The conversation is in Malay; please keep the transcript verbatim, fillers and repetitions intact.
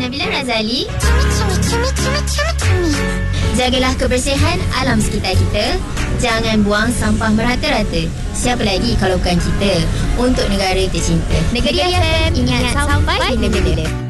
Nabila Razali. Jagalah kebersihan alam sekitar kita. Jangan buang sampah merata-rata. Siapa lagi kalau bukan kita? Untuk negara tercinta. Negeri F M, ingat sampai bila-bila.